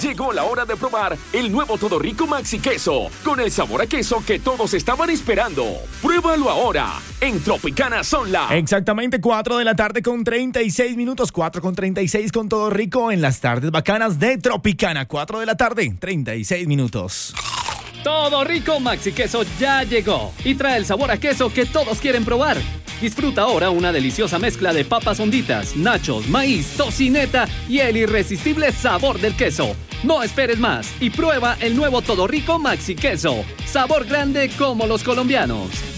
Llegó la hora de probar el nuevo Todo Rico Maxi Queso, con el sabor a queso que todos estaban esperando. Pruébalo ahora en Tropicana Sonla. Exactamente 4 de la tarde con 36 minutos, 4 con 36 con Todo Rico en las tardes bacanas de Tropicana. 4 de la tarde, 36 minutos. Todo Rico Maxi Queso ya llegó y trae el sabor a queso que todos quieren probar. Disfruta ahora una deliciosa mezcla de papas honditas, nachos, maíz, tocineta y el irresistible sabor del queso. No esperes más y prueba el nuevo Todo Rico Maxi Queso. Sabor grande como los colombianos.